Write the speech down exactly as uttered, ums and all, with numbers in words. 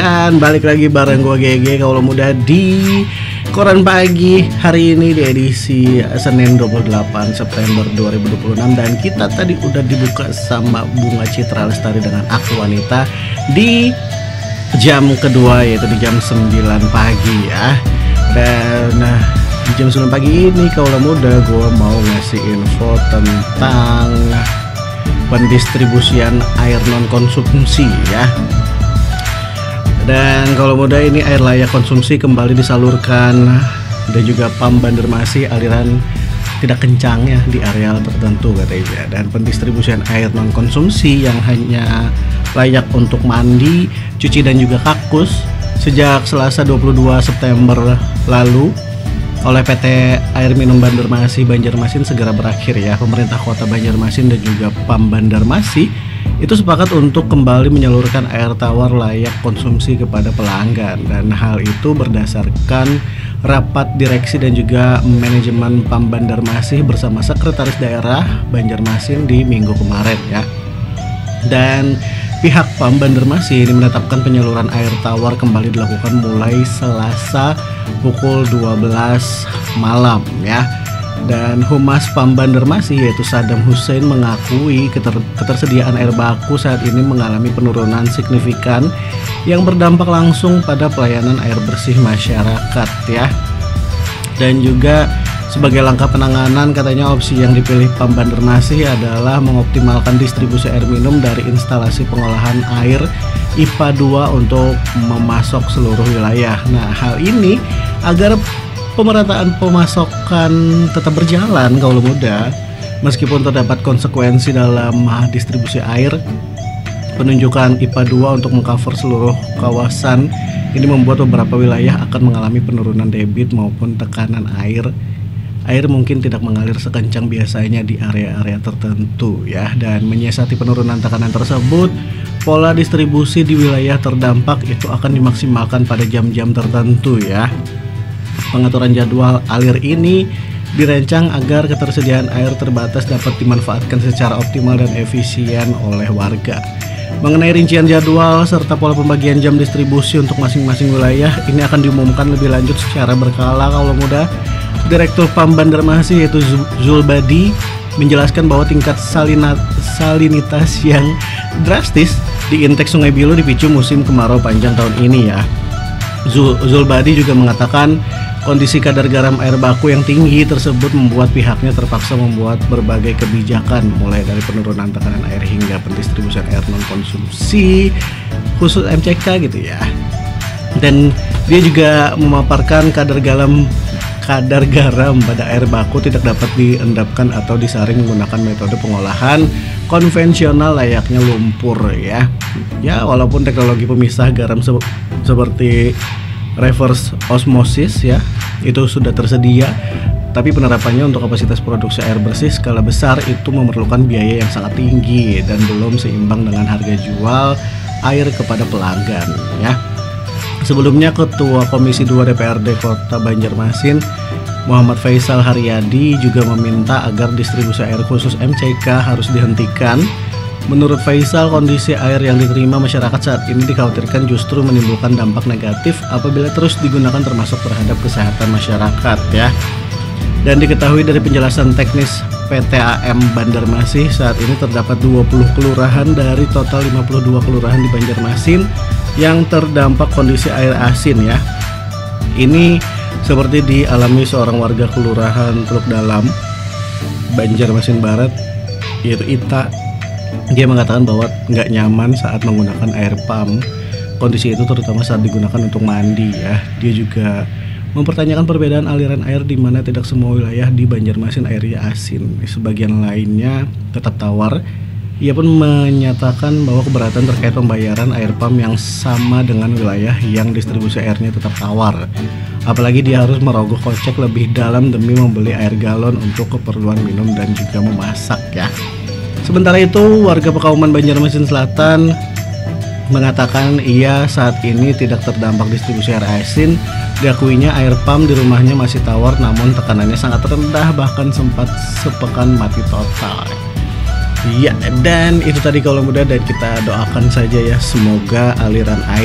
Dan balik lagi bareng gue G G Kaulo Muda di Koran Pagi hari ini di edisi Senin dua puluh delapan September dua ribu dua puluh enam. Dan kita tadi udah dibuka sama Bunga Citra Lestari dengan Aku Wanita di jam kedua, yaitu di jam sembilan pagi ya. Dan nah, di jam sembilan pagi ini Kaulo Muda gue mau ngasih info tentang pendistribusian air non konsumsi ya. Dan kalau muda ini air layak konsumsi kembali disalurkan dan juga pam Banjarmasin aliran tidak kencang ya di areal tertentu katanya. Dan pendistribusian air non konsumsi yang hanya layak untuk mandi, cuci dan juga kakus sejak Selasa dua puluh dua September lalu oleh P T Air Minum Banjarmasin Banjarmasin segera berakhir ya. Pemerintah Kota Banjarmasin dan juga Pam Banjarmasin itu sepakat untuk kembali menyalurkan air tawar layak konsumsi kepada pelanggan, dan hal itu berdasarkan rapat direksi dan juga manajemen Pam Banjarmasin bersama Sekretaris Daerah Banjarmasin di minggu kemarin ya. Dan pihak Pam Banjarmasin ini menetapkan penyaluran air tawar kembali dilakukan mulai Selasa pukul dua belas malam ya. Dan Humas Pam Banjarmasin yaitu Sadam Hussein mengakui keter ketersediaan air baku saat ini mengalami penurunan signifikan yang berdampak langsung pada pelayanan air bersih masyarakat ya. Dan juga sebagai langkah penanganan, katanya opsi yang dipilih Pam Banjarmasin adalah mengoptimalkan distribusi air minum dari instalasi pengolahan air I P A dua untuk memasok seluruh wilayah. Nah, hal ini agar pemerataan pemasokan tetap berjalan Kaulo Muda, meskipun terdapat konsekuensi dalam distribusi air. Penunjukan I P A dua untuk mengcover seluruh kawasan ini membuat beberapa wilayah akan mengalami penurunan debit maupun tekanan air. Air mungkin tidak mengalir sekencang biasanya di area-area tertentu ya. Dan menyiasati penurunan tekanan tersebut, pola distribusi di wilayah terdampak itu akan dimaksimalkan pada jam-jam tertentu ya. Pengaturan jadwal alir ini dirancang agar ketersediaan air terbatas dapat dimanfaatkan secara optimal dan efisien oleh warga. Mengenai rincian jadwal serta pola pembagian jam distribusi untuk masing-masing wilayah, ini akan diumumkan lebih lanjut secara berkala Kaulo Muda. Direktur Pam Banjarmasin yaitu Zulbadi menjelaskan bahwa tingkat salina, salinitas yang drastis di intake Sungai Bilu dipicu musim kemarau panjang tahun ini ya. Zulbadi juga mengatakan kondisi kadar garam air baku yang tinggi tersebut membuat pihaknya terpaksa membuat berbagai kebijakan, mulai dari penurunan tekanan air hingga pendistribusian air non konsumsi khusus M C K gitu ya. Dan dia juga memaparkan kadar garam kadar garam pada air baku tidak dapat diendapkan atau disaring menggunakan metode pengolahan konvensional layaknya lumpur ya. Ya, walaupun teknologi pemisah garam se seperti reverse osmosis ya itu sudah tersedia, tapi penerapannya untuk kapasitas produksi air bersih skala besar itu memerlukan biaya yang sangat tinggi dan belum seimbang dengan harga jual air kepada pelanggan ya. Sebelumnya Ketua Komisi dua D P R D Kota Banjarmasin Muhammad Faisal Haryadi juga meminta agar distribusi air khusus M C K harus dihentikan. Menurut Faisal, kondisi air yang diterima masyarakat saat ini dikhawatirkan justru menimbulkan dampak negatif apabila terus digunakan termasuk terhadap kesehatan masyarakat ya. Dan diketahui dari penjelasan teknis P T A M Banjarmasin, saat ini terdapat dua puluh kelurahan dari total lima puluh dua kelurahan di Banjarmasin yang terdampak kondisi air asin ya. Ini seperti dialami seorang warga kelurahan Teluk Dalam, Banjarmasin Barat, yaitu Ita. Dia mengatakan bahwa nggak nyaman saat menggunakan air pam. Kondisi itu terutama saat digunakan untuk mandi ya. Dia juga mempertanyakan perbedaan aliran air di mana tidak semua wilayah di Banjarmasin airnya asin, sebagian lainnya tetap tawar. Ia pun menyatakan bahwa keberatan terkait pembayaran air pam yang sama dengan wilayah yang distribusi airnya tetap tawar. Apalagi dia harus merogoh kocek lebih dalam demi membeli air galon untuk keperluan minum dan juga memasak ya. Sementara itu, warga Pekauman Banjarmasin Selatan mengatakan ia saat ini tidak terdampak distribusi air asin. Diakuinya air pam di rumahnya masih tawar, namun tekanannya sangat rendah, bahkan sempat sepekan mati total. Ya, dan itu tadi Kaulo Muda, dan kita doakan saja ya, semoga aliran air